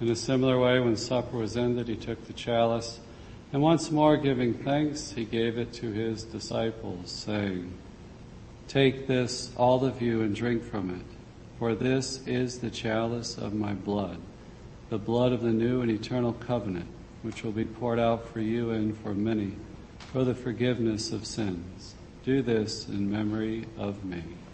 In a similar way, when supper was ended, he took the chalice, and once more giving thanks, he gave it to his disciples, saying, "Take this, all of you, and drink from it, for this is the chalice of my blood, the blood of the new and eternal covenant, which will be poured out for you and for many, for the forgiveness of sins. Do this in memory of me."